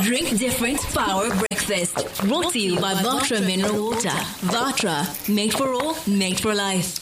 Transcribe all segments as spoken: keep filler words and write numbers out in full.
Drink different, power breakfast. Brought to you by Vatra Mineral Water. Vatra, made for all, made for life.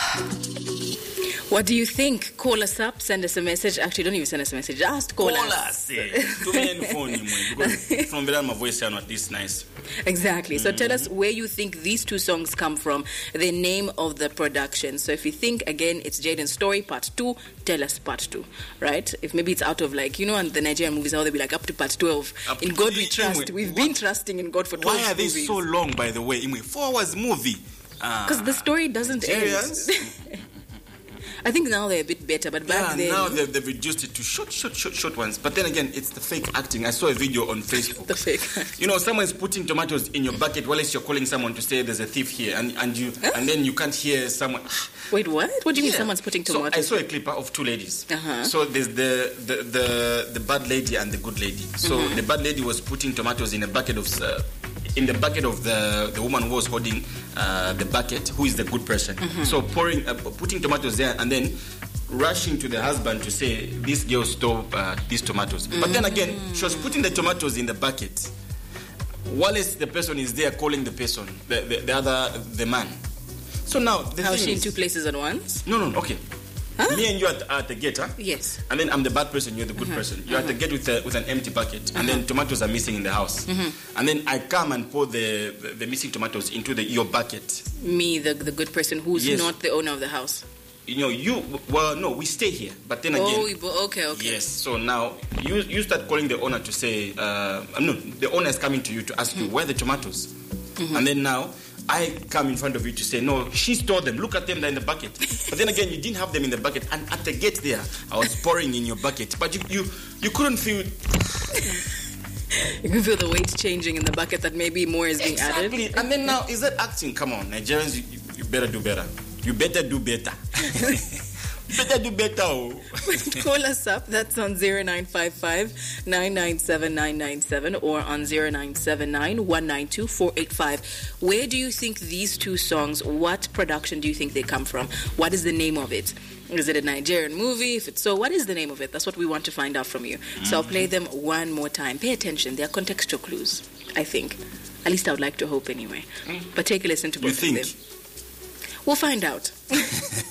What do you think? Call us up, send us a message. Actually, don't even send us a message. Just call, Call us. us. eh. To me and phone you, because from there my voice sound at least nice. Exactly. So tell us where you think these two songs come from, the name of the production. So if you think, again, it's Jaden's Story, part two, tell us part two, right? If maybe it's out of, like, you know, and the Nigerian movies, how they'll be like up to part twelve. Up In to- God we Imwe, trust. We've what? been trusting in God for twelve Why are they movies. so long, by the way? Imwe, four hours movie. Because the story doesn't Serious? end. I think now they're a bit better, but back Yeah, then... now they've, they've reduced it to short, short, short, short ones. But then again, it's the fake acting. I saw a video on Facebook. The fake. You know, someone's putting tomatoes in your bucket while you're calling someone to say there's a thief here, and and you Huh? and then you can't hear someone. Wait, what? What do you mean Yeah. someone's putting tomatoes? So I saw a clip of two ladies. Uh-huh. So there's the, the the the bad lady and the good lady. So Mm-hmm. the bad lady was putting tomatoes in a bucket of uh, in the bucket of the the woman who was holding uh, the bucket, who is the good person. Mm-hmm. So pouring uh, putting tomatoes there and then rushing to the husband to say this girl stole uh, these tomatoes. But then again, she was putting the tomatoes in the bucket. Wallace, the person, is there calling the person, the, the, the other, the man. So now, the How is thing she in is, two places at once? no, no, okay. Huh? Me and you are at, at the gate, huh? Yes. And then I'm the bad person, you're the Uh-huh. good person. You're at the gate with, a, with an empty bucket, and then tomatoes are missing in the house. Mm-hmm. And then I come and pour the, the, the missing tomatoes into the, your bucket. Me, the the good person who's Yes. not the owner of the house. You know, you, well, no, we stay here. But then again, Oh, you bo- okay, okay. yes. So now you you start calling the owner to say, uh, no, the owner is coming to you to ask you where are the tomatoes, Mm-hmm. and then now I come in front of you to say, no, she stole them. Look at them, they're in the bucket. But then again, you didn't have them in the bucket, and at the gate there, I was pouring in your bucket, but you you, you couldn't feel You can feel the weight changing in the bucket that maybe more is being exactly. added. And then now, is that acting? Come on, Nigerians, you, you better do better. You better do better. You better do better. Oh. Call us up. That's on zero nine five five, nine nine seven, nine nine seven or on zero nine seven nine, one nine two, four eight five. Where do you think these two songs, what production do you think they come from? What is the name of it? Is it a Nigerian movie? If it's so, what is the name of it? That's what we want to find out from you. Mm-hmm. So I'll play them one more time. Pay attention. They are contextual clues, I think. At least I would like to hope anyway. But take a listen to both You of think? them. We'll find out.